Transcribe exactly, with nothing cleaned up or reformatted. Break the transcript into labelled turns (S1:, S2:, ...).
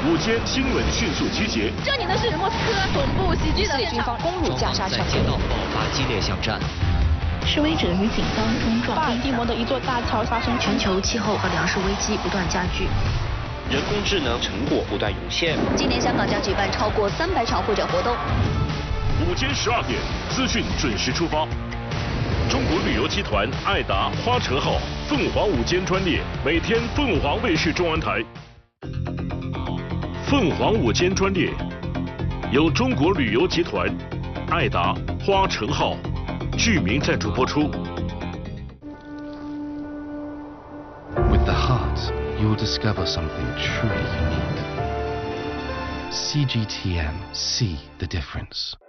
S1: 午间新闻迅速集结。
S2: 这里呢是莫斯科总部袭击的现场，
S3: 攻入加沙城，
S4: 街道爆发激烈巷战。
S5: 示威者与警方冲撞。
S2: 巴尔的摩的一座大桥发生
S5: 全球气候和粮食危机不断加剧。
S6: 人工智能成果不断涌现。
S7: 今年香港将举办超过三百场会展活动。
S1: 午间十二点，资讯准时出发。中国旅游集团爱达花城号凤凰午间专列，每天凤凰卫视中文台。凤凰午间专列由中国旅游集团爱达花城号剧名赞助播出。
S8: With the heart, you'll discover something truly unique. C G T M, see the difference.